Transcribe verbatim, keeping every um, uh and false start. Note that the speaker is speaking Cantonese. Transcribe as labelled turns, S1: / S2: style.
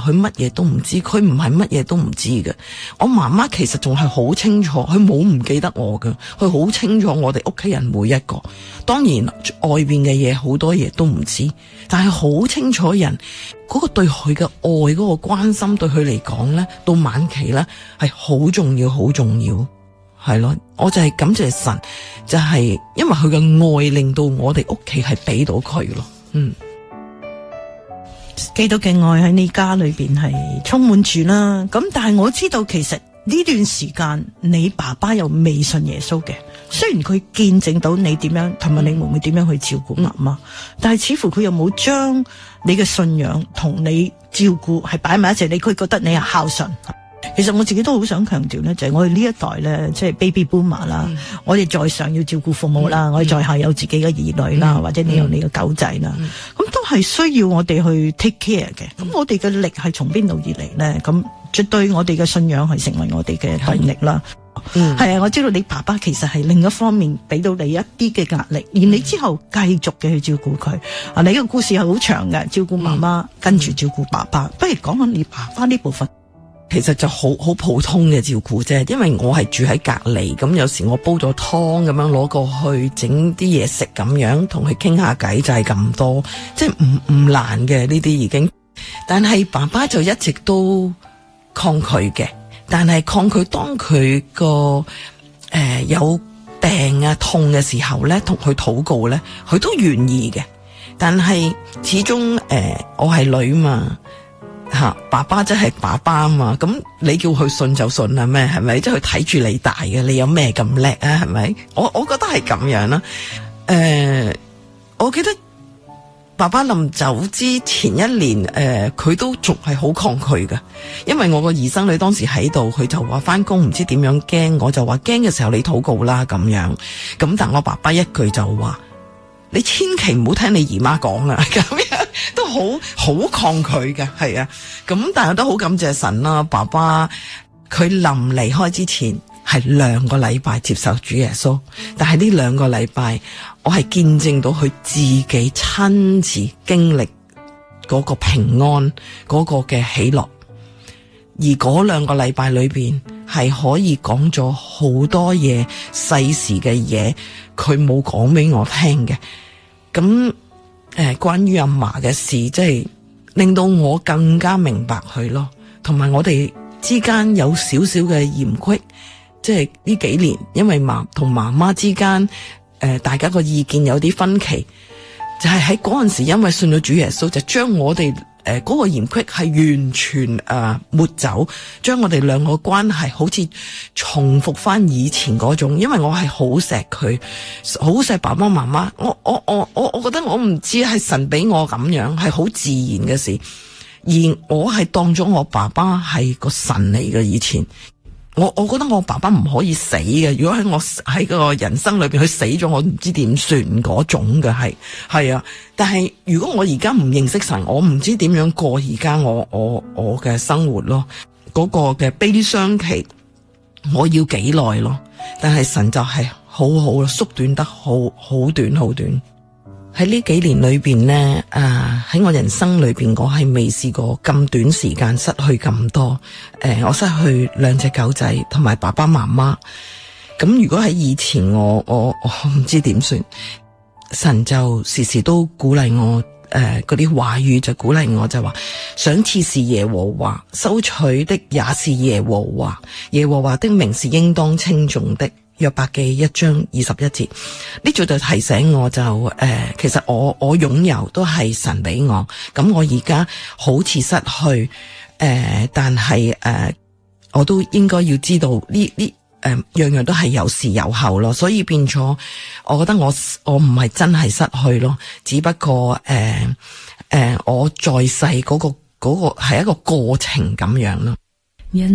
S1: 佢乜嘢都唔知，佢唔係乜嘢都唔知嘅。我媽媽其實仲係好清楚，佢冇唔記得我嘅，佢好清楚我哋屋企人每一個。當然外邊嘅嘢好多嘢都唔知，但係好清楚人嗰個對佢嘅愛，嗰個關心，對佢嚟講呢，到晚期呢係好重要，好重要。係咯，我就係感謝神，就係因為佢嘅愛令到我哋屋企係俾到佢咯。嗯，
S2: 基督嘅愛喺你家裏邊係充滿住啦。咁但係我知道其實呢段時間你爸爸又未信耶穌嘅，雖然佢見證到你點樣同埋你妹妹點樣去照顧媽媽，嗯、但係似乎佢又冇將你嘅信仰同你照顧係擺埋一齊，你佢覺得你係孝順。其實我自己都好想強調咧，就係、是、我哋呢一代咧，即係 baby boomer 啦，嗯、我哋在上要照顧父母啦，嗯、我哋在下有自己嘅兒女啦，嗯、或者你有你嘅狗仔啦，咁、嗯、都係需要我哋去 take care 嘅。咁、嗯、我哋嘅力係從邊度而嚟咧？咁絕對我哋嘅信仰係成為我哋嘅動力啦。嗯，係啊，我知道你爸爸其實係另一方面俾到你一啲嘅壓力，而你之後繼續嘅去照顧佢。啊，你個故事係好長嘅，照顧媽媽、嗯、跟住照顧爸爸。不如講下你爸爸呢部分。
S1: 其實就好好普通嘅照顧啫，因為我係住喺隔離，咁有時我煲咗湯咁樣攞過去整啲嘢食咁樣，同佢傾下偈就係咁多，即係唔唔難嘅呢啲已經。但係爸爸就一直都抗拒嘅，但係抗拒當佢個誒有病啊痛嘅時候咧，同佢禱告咧，佢都願意嘅。但係始終誒、呃、我係女嘛。吓，爸爸真係爸爸啊嘛，咁你叫佢信就信啦咩？係咪？即係佢睇住你大嘅，你有咩咁叻啊？係咪？我我覺得係咁樣啦。誒、呃，我記得爸爸臨走之前一年，誒、呃，佢都仲係好抗拒㗎，因為我個兒生女當時喺度，佢就話翻工唔知點樣驚，我就話驚嘅時候你禱告啦咁樣。咁但我爸爸一句就話：你千祈唔好聽你姨媽講啊！咁樣都好好抗拒嘅，係啊。咁但係都好感謝神啦，爸爸佢臨離開之前係兩個禮拜接受主耶穌，但係呢兩個禮拜我係見證到佢自己親自經歷嗰個平安，嗰個嘅喜樂。而嗰兩個禮拜裏邊係可以講咗好多嘢，世事嘅嘢，佢冇講俾我聽嘅。咁誒、呃，關於阿嫲嘅事，即係令到我更加明白佢咯。同埋我哋之間有少少嘅嫌隙，即係呢幾年，因為媽同媽媽之間誒、呃，大家個意見有啲分歧，就係喺嗰陣時，因為信咗主耶穌，就將我哋。誒，嗰、呃那個嫌隙係完全誒、呃、抹走，將我哋兩個關係好似重複翻以前嗰種。因為我係好錫佢，好錫爸爸媽媽。我我我我我覺得我唔知係神俾我咁樣，係好自然嘅事。而我係當咗我爸爸係個神嚟嘅以前。我我覺得我爸爸唔可以死嘅，如果喺我喺個人生裏邊佢死咗，我唔知點算嗰種嘅，係係啊。但係如果我而家唔認識神，我唔知點樣過而家我我我嘅生活咯。嗰個嘅悲傷期我要幾耐咯？但係神就係好好縮短得好好短好短。喺呢幾年裏邊呢，啊喺我人生裏邊，我係未試過咁短時間失去咁多。誒、呃，我失去兩隻狗仔同埋爸爸媽媽。咁如果喺以前我，我我我唔知點算。神就時時都鼓勵我，誒嗰啲話語就鼓勵我，就話賞賜是耶和華，收取的也是耶和華，耶和華的名是應當稱頌的。約伯記一章二十一節，呢度就提醒我就誒、呃，其實我我擁有都係神俾我，咁我而家好似失去誒、呃，但係誒、呃，我都應該要知道呢呢誒樣樣都係有時有後咯，所以變咗，我覺得我我唔係真係失去咯，只不過誒誒、呃呃，我在世嗰個嗰個係一個過程咁樣咯。